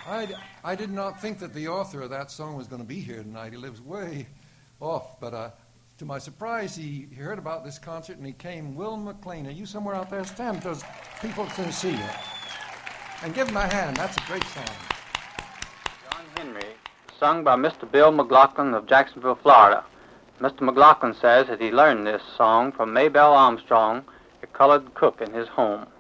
I did not think that the author of that song was going to be here tonight. He lives way off, but to my surprise, he heard about this concert and he came. Will McLean, are you somewhere out there? Stand, those people can see you. And give him a hand. That's a great song. John Henry, sung by Mr. Bill McLaughlin of Jacksonville, Florida. Mr. McLaughlin says that he learned this song from Maybelle Armstrong, a colored cook in his home.